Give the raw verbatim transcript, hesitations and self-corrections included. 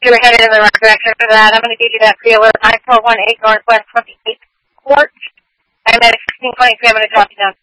You were headed in the right direction for that. I'm going to give you that preload. nine four one eight Northwest twenty-eighth Court. I'm at sixteen twenty-three. I'm going to drop you down.